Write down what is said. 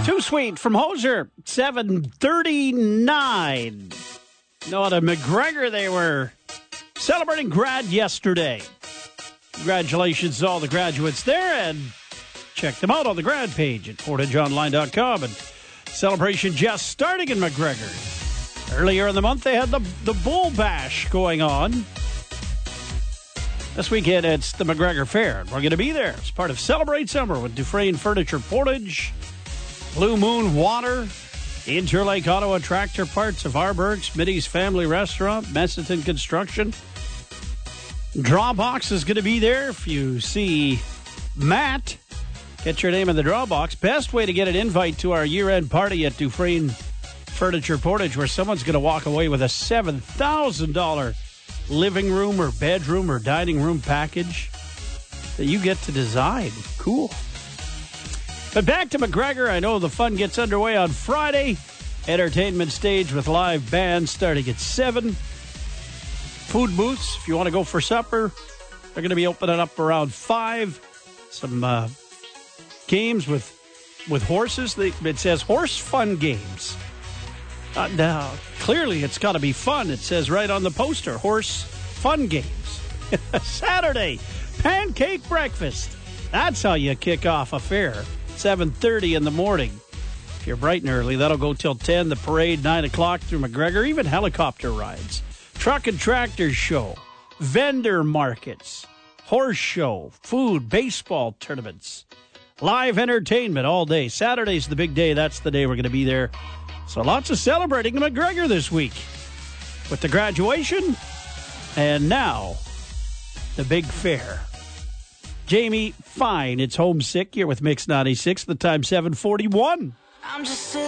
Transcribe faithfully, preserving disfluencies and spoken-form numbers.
Too Sweet from Hoser, seven thirty-nine. No, at McGregor, they were celebrating grad yesterday. Congratulations to all the graduates there, and check them out on the grad page at portage online dot com. And celebration just starting in McGregor. Earlier in the month, they had the, the Bull Bash going on. This weekend, it's the McGregor Fair. We're going to be there as part of Celebrate Summer with Dufresne Furniture Portage, Blue Moon Water, Interlake Auto and Tractor Parts of Harburg, Smitty's Family Restaurant, Messiton Construction. Drawbox is going to be there. If you see Matt, get your name in the draw box. Best way to get an invite to our year-end party at Dufresne Furniture Portage, where someone's going to walk away with a seven thousand dollars living room or bedroom or dining room package that you get to design. Cool. But back to McGregor. I know the fun gets underway on Friday. Entertainment stage with live bands starting at seven. Food booths, if you want to go for supper, they're going to be opening up around five. Some uh, games with with horses. They, it says horse fun games. Uh, now, clearly it's got to be fun. It says right on the poster, horse fun games. Saturday, pancake breakfast. That's how you kick off a fair. seven thirty in the morning. If you're bright and early, that'll go till ten. The parade, nine o'clock through McGregor. Even helicopter rides. Truck and tractor show. Vendor markets. Horse show. Food. Baseball tournaments. Live entertainment all day. Saturday's the big day. That's the day we're going to be there. So lots of celebrating in McGregor this week. With the graduation. And now, the big fair. Jamie, fine. It's homesick here with Mix ninety-six. The time seven forty-one. I'm just